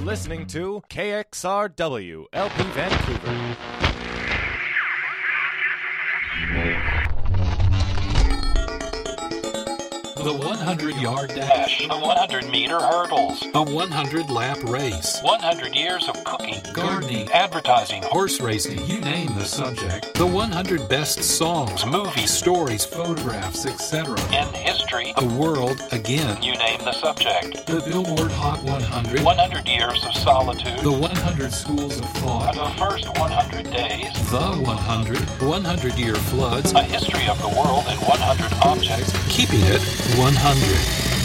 listening to KXRW, LP Vancouver. The 100-yard dash, the 100-meter hurdles, the 100-lap race, 100 years of cooking, gardening, advertising, horse racing, you name the subject. The 100 best songs, movies, stories, photographs, etc. and history. The world again. You name the subject. The Billboard Hot 100. 100 years of solitude. The 100 schools of thought. The first 100 days. The 100. 100-year floods. A history of the world in 100 objects. Keeping it 100.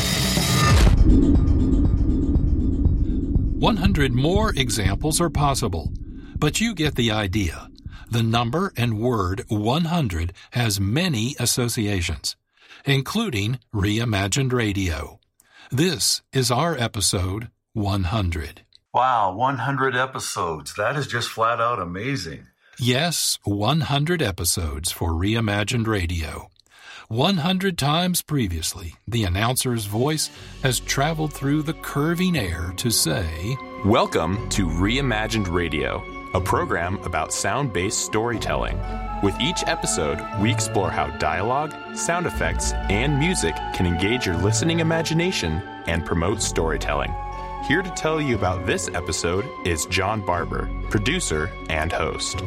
100 more examples are possible, but you get the idea. The number and word 100 has many associations, including Reimagined Radio. This is our episode 100. Wow, 100 episodes. That is just flat out amazing. Yes, 100 episodes for Reimagined Radio. 100 times previously, the announcer's voice has traveled through the curving air to say, Welcome to Reimagined Radio, a program about sound-based storytelling. With each episode, we explore how dialogue, sound effects, and music can engage your listening imagination and promote storytelling. Here to tell you about this episode is John Barber, producer and host.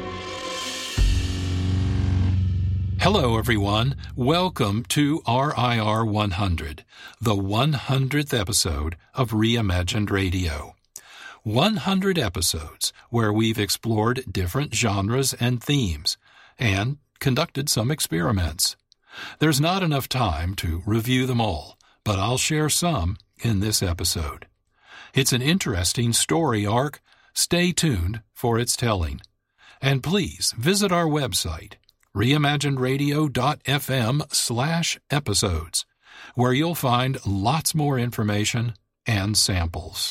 Hello, everyone. Welcome to RIR 100, the 100th episode of Reimagined Radio. 100 episodes where we've explored different genres and themes and conducted some experiments. There's not enough time to review them all, but I'll share some in this episode. It's an interesting story arc. Stay tuned for its telling. And please visit our website, reimagineradio.fm/episodes, where you'll find lots more information and samples.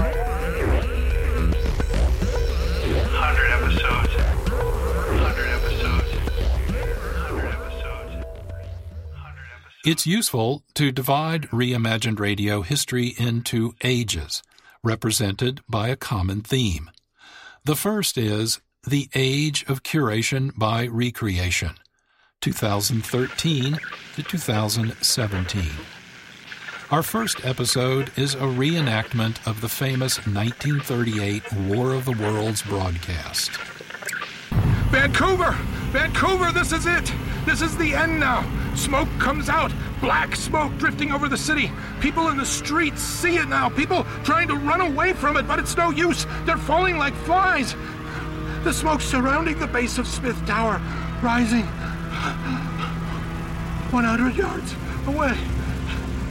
100 episodes. 100 episodes. 100 episodes. 100 episodes. It's useful to divide Reimagined Radio history into ages, represented by a common theme. The first is the Age of Curation by Recreation, 2013 to 2017. Our first episode is a reenactment of the famous 1938 War of the Worlds broadcast. Vancouver! Vancouver, this is it! This is the end now! Smoke comes out! Black smoke drifting over the city! People in the streets see it now! People trying to run away from it, but it's no use! They're falling like flies! The smoke surrounding the base of Smith Tower, rising 100 yards away.